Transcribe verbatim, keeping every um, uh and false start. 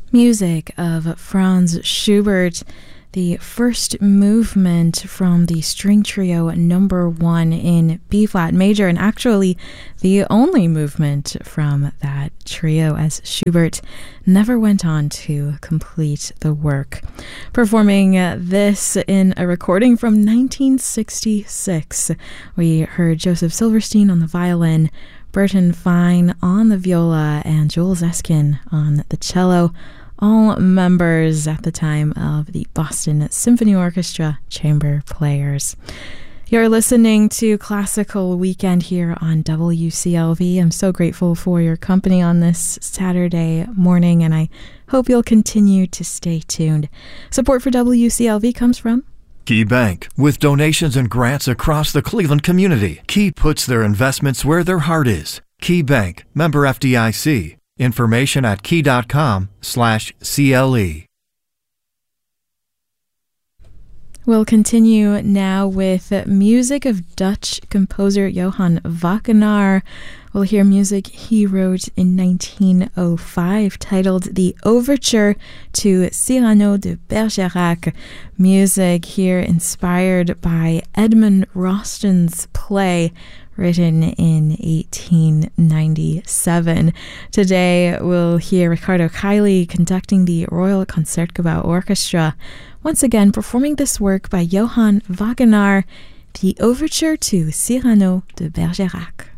Music of Franz Schubert, the first movement from the string trio number one in B-flat major, and actually the only movement from that trio, as Schubert never went on to complete the work. Performing this in a recording from nineteen sixty-six, we heard Joseph Silverstein on the violin, Burton Fine on the viola, and Joel Zeskin on the cello, all members at the time of the Boston Symphony Orchestra chamber players. You're listening to Classical Weekend here on W C L V. I'm so grateful for your company on this Saturday morning, and I hope you'll continue to stay tuned. Support for W C L V comes from Key Bank. With donations and grants across the Cleveland community, Key puts their investments where their heart is. Key Bank, member F D I C. Information at key.com slash CLE. We'll continue now with music of Dutch composer Johann Wagner. We'll hear music he wrote in nineteen oh five titled The Overture to Cyrano de Bergerac. Music here inspired by Edmond Rostan's play written in eighteen ninety-seven. Today we'll hear Ricardo Kiley conducting the Royal Concertgebouw Orchestra, once again performing this work by Johann Wagner, the Overture to Cyrano de Bergerac.